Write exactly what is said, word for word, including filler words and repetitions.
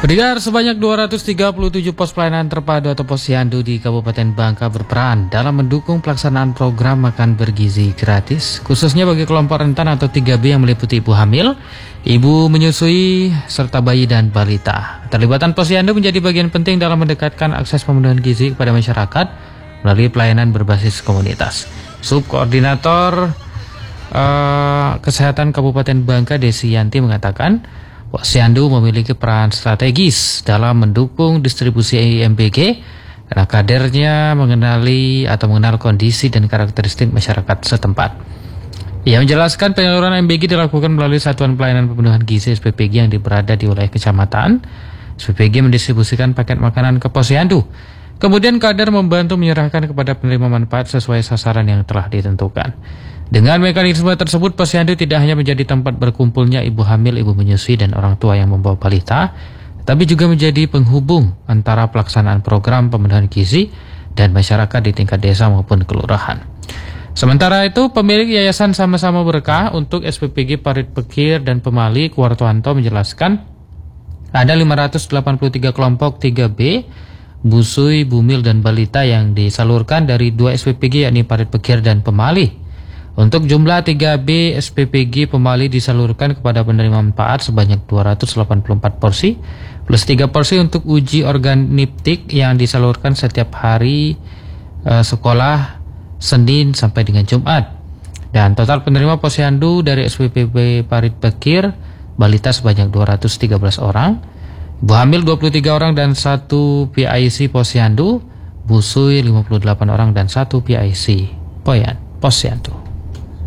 Pendengar, sebanyak dua ratus tiga puluh tujuh pos pelayanan terpadu atau posyandu di Kabupaten Bangka berperan dalam mendukung pelaksanaan program makan bergizi gratis, khususnya bagi kelompok rentan atau tiga B yang meliputi ibu hamil, ibu menyusui, serta bayi dan balita. Keterlibatan posyandu menjadi bagian penting dalam mendekatkan akses pemenuhan gizi kepada masyarakat melalui pelayanan berbasis komunitas. Subkoordinator uh, Kesehatan Kabupaten Bangka, Desi Yanti, mengatakan posyandu memiliki peran strategis dalam mendukung distribusi M B G karena kadernya mengenali atau mengenal kondisi dan karakteristik masyarakat setempat. Ia menjelaskan penyaluran M B G dilakukan melalui Satuan Pelayanan Pemenuhan Gizi S P P G yang berada di wilayah kecamatan. S P P G mendistribusikan paket makanan ke posyandu. Kemudian kader membantu menyerahkan kepada penerima manfaat sesuai sasaran yang telah ditentukan. Dengan mekanisme tersebut, posyandu tidak hanya menjadi tempat berkumpulnya ibu hamil, ibu menyusui, dan orang tua yang membawa balita, tapi juga menjadi penghubung antara pelaksanaan program pemenuhan gizi dan masyarakat di tingkat desa maupun kelurahan. Sementara itu, pemilik Yayasan Sama-Sama Berkah untuk S P P G Parit Pekir dan Pemali, Kuartoanto, menjelaskan ada lima ratus delapan puluh tiga kelompok tiga B, busui, bumil, dan balita yang disalurkan dari dua S P P G yakni Parit Pekir dan Pemali. Untuk jumlah tiga B S P P G Pemali disalurkan kepada penerima manfaat sebanyak dua ratus delapan puluh empat porsi, plus tiga porsi untuk uji organiptik yang disalurkan setiap hari uh, sekolah Senin sampai dengan Jumat. Dan total penerima posyandu dari S P P G Parit Pekir balita sebanyak dua ratus tiga belas orang, ibu hamil dua puluh tiga orang dan satu P I C posyandu, busui lima puluh delapan orang dan satu P I C poyan posyandu.